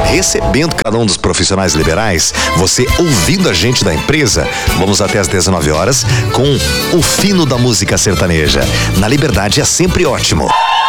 recebendo cada um dos profissionais liberais, você ouvindo a gente da empresa. Vamos até às 19 horas com o fino da música sertaneja. Na Liberdade é sempre ótimo.